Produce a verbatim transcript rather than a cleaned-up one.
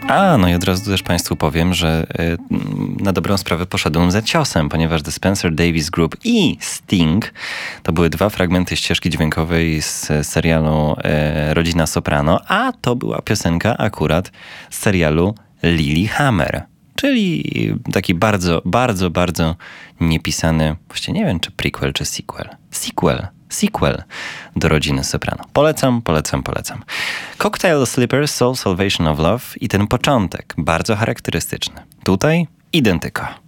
A, no i od razu też Państwu powiem, że y, na dobrą sprawę poszedłem za ciosem, ponieważ The Spencer Davis Group i Sting to były dwa fragmenty ścieżki dźwiękowej z serialu y, Rodzina Soprano, a to była piosenka akurat z serialu Lilyhammer. Czyli taki bardzo, bardzo, bardzo niepisany, właściwie nie wiem, czy prequel, czy sequel. Sequel, sequel do Rodziny Soprano. Polecam, polecam, polecam. Cocktail Slippers, Soul Salvation of Love i ten początek, bardzo charakterystyczny. Tutaj identyko.